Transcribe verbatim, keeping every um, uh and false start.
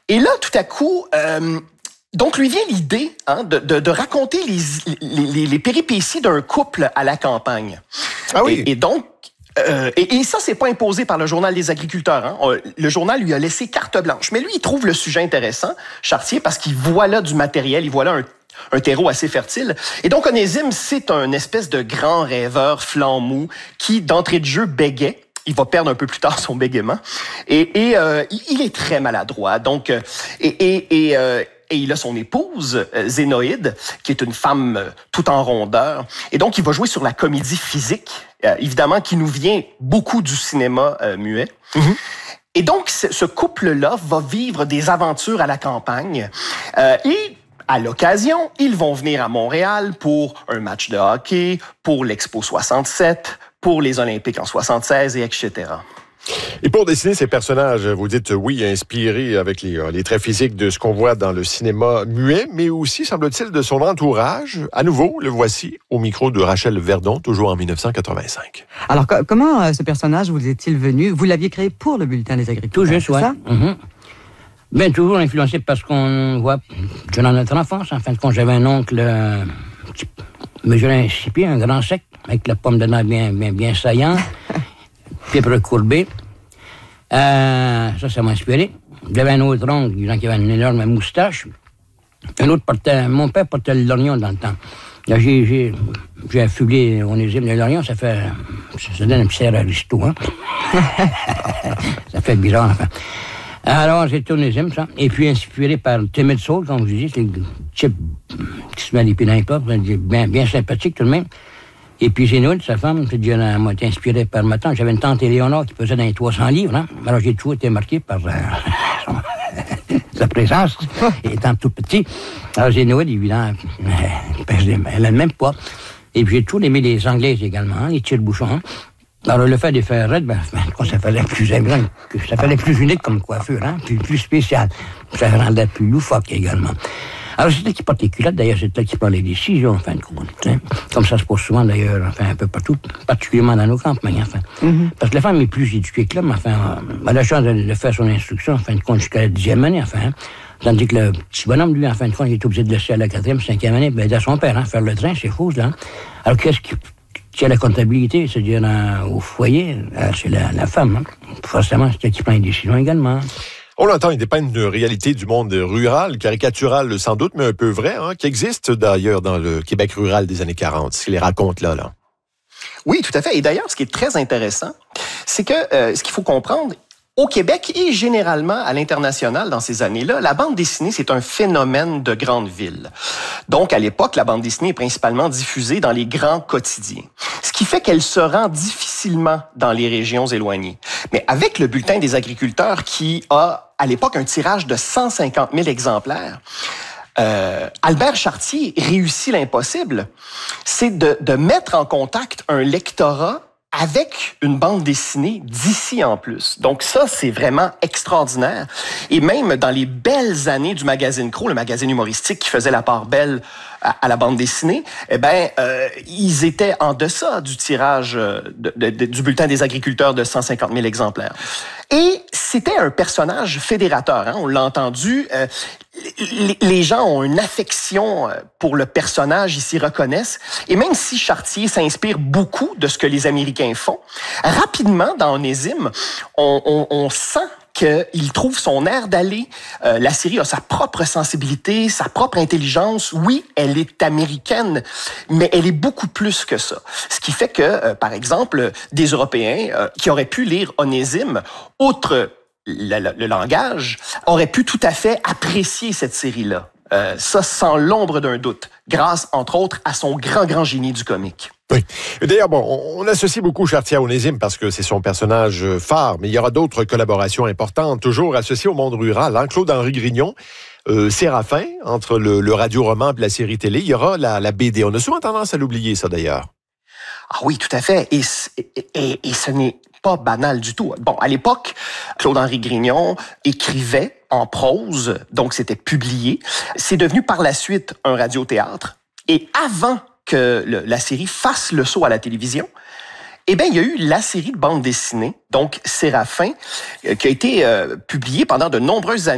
Et là, tout à coup, euh, donc lui vient l'idée hein, de, de, de raconter les, les, les péripéties d'un couple à la campagne. Ah oui. Et, et donc, Euh, et, et ça, c'est pas imposé par le Journal des agriculteurs. Hein. Le journal lui a laissé carte blanche. Mais lui, il trouve le sujet intéressant, Chartier, parce qu'il voit là du matériel, il voit là un, un terreau assez fertile. Et donc, Onésime, c'est un espèce de grand rêveur flanc mou qui, d'entrée de jeu, bégait. Il va perdre un peu plus tard son bégaiement. Et, et euh, il est très maladroit. Donc, et, et, et euh, Et il a son épouse, Zénoïde, qui est une femme euh, tout en rondeur. Et donc, il va jouer sur la comédie physique, euh, évidemment, qui nous vient beaucoup du cinéma euh, muet. Mm-hmm. Et donc, ce couple-là va vivre des aventures à la campagne. Euh, et à l'occasion, ils vont venir à Montréal pour un match de hockey, pour l'Expo soixante-sept, pour les Olympiques en soixante-seize, et et cetera. Et pour dessiner ces personnages, vous dites oui, inspirés avec les, les traits physiques de ce qu'on voit dans le cinéma muet, mais aussi, semble-t-il, de son entourage. À nouveau, le voici au micro de Rachel Verdon, toujours en dix-neuf cent quatre-vingt-cinq. Alors, co- comment euh, ce personnage vous est-il venu? Vous l'aviez créé pour le Bulletin des agriculteurs, tout juste, c'est ça? Mm-hmm. Bien, toujours influencé parce qu'on voit, dans notre enfance, en fin de compte, j'avais un oncle euh, qui mesurait un six pieds, un grand sec, avec la pomme de dent bien, bien, bien saillante. Pieds recourbés. Euh, ça, ça m'a inspiré. J'avais un autre oncle, qui avait une énorme moustache. Un autre portait, mon père portait le lorgnon dans le temps. Là, j'ai, j'ai, j'ai affublé Onésime. Le lorgnon, ça fait, ça donne un petit air aristo, hein. Ça fait bizarre, enfin. Alors, j'ai tourné Onésime, ça. Et puis, inspiré par Timid Soul, comme je dis, c'est le type qui se met les pieds dans les plats, bien, bien sympathique tout de même. Et puis Zénoïde, sa femme, c'est déjà m'a été inspirée par ma tante. J'avais une tante Éléonore qui pesait dans les trois cents livres. Hein? Alors j'ai toujours été marqué par euh, sa présence, étant tout petit. Alors Zénoïde, évidemment, elle a le même poids. Et puis j'ai toujours aimé les Anglaises également, hein, les tire-bouchons. Hein? Alors le fait de faire raide, ben, ben, ça fallait plus aimant, ça fallait plus unique comme coiffure, hein? plus, plus spécial. Ça rendait plus loufoque également. Alors, c'est elle qui porte les culottes, d'ailleurs, c'est elle qui prend les décisions, en fin de compte. Hein. Comme ça se passe souvent, d'ailleurs, enfin, un peu partout, particulièrement dans nos campagnes, enfin. Mm-hmm. Parce que la femme est plus éduquée que l'homme, enfin, elle a la chance de faire son instruction, en fin de compte, jusqu'à la dixième année, enfin. Hein. Tandis que le petit bonhomme, lui, en fin de compte, il est obligé de laisser à la quatrième, cinquième année, ben, aider à son père, hein, faire le train, c'est fou, là. Hein. Alors, qu'est-ce qui, qui a la comptabilité, c'est-à-dire euh, au foyer, euh, c'est la, la femme, hein. Forcément, c'est elle qui prend les décisions également. Hein. On l'entend, il dépeint une réalité du monde rural, caricaturale sans doute, mais un peu vrai, hein, qui existe d'ailleurs dans le Québec rural des années quarante, ce qu'il les raconte là, là. Oui, tout à fait. Et d'ailleurs, ce qui est très intéressant, c'est que euh, ce qu'il faut comprendre, au Québec et généralement à l'international dans ces années-là, la bande dessinée, c'est un phénomène de grande ville. Donc, à l'époque, la bande dessinée est principalement diffusée dans les grands quotidiens, ce qui fait qu'elle se rend difficilement dans les régions éloignées. Mais avec le Bulletin des agriculteurs qui a, à l'époque, un tirage de cent cinquante mille exemplaires, Euh, Albert Chartier réussit l'impossible, c'est de, de mettre en contact un lectorat avec une bande dessinée d'ici en plus. Donc ça, c'est vraiment extraordinaire. Et même dans les belles années du magazine Crow, le magazine humoristique qui faisait la part belle à, à la bande dessinée, eh ben, euh, ils étaient en deçà du tirage de, de, de, du Bulletin des agriculteurs de cent cinquante mille exemplaires. Et c'était un personnage fédérateur, hein, on l'a entendu. Euh, les, les gens ont une affection pour le personnage, ils s'y reconnaissent. Et même si Chartier s'inspire beaucoup de ce que les Américains font, rapidement, dans Onésime, on, on, on sent qu'il trouve son air d'aller. Euh, la série a sa propre sensibilité, sa propre intelligence. Oui, elle est américaine, mais elle est beaucoup plus que ça. Ce qui fait que, euh, par exemple, des Européens euh, qui auraient pu lire Onésime, outre le, le, le langage, auraient pu tout à fait apprécier cette série-là. Euh, ça, sans l'ombre d'un doute, grâce, entre autres, à son grand, grand génie du comique. Oui. D'ailleurs, bon, on associe beaucoup Chartier à Onésime parce que c'est son personnage phare, mais il y aura d'autres collaborations importantes, toujours associées au monde rural. Hein? Claude-Henri Grignon, euh, Séraphin, entre le, le radio-roman et la série télé, il y aura la, la B D. On a souvent tendance à l'oublier, ça, d'ailleurs. Ah oui, tout à fait. Et, et, et, et ce n'est pas banal du tout. Bon, à l'époque, Claude-Henri Grignon écrivait en prose, donc c'était publié. C'est devenu par la suite un radiothéâtre. Et avant que le, la série fasse le saut à la télévision, eh bien, il y a eu la série de bande dessinée, donc Séraphin, euh, qui a été euh, publiée pendant de nombreuses années.